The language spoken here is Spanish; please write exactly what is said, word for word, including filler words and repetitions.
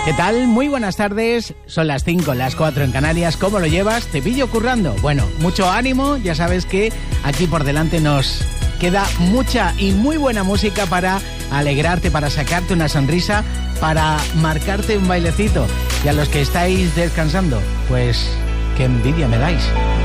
¿Qué tal? Muy buenas tardes, son las cinco, las cuatro en Canarias. ¿Cómo lo llevas? ¿Te pillo currando? Bueno, mucho ánimo, ya sabes que aquí por delante nos queda mucha y muy buena música para alegrarte, para sacarte una sonrisa, para marcarte un bailecito. Y a los que estáis descansando, pues qué envidia me dais.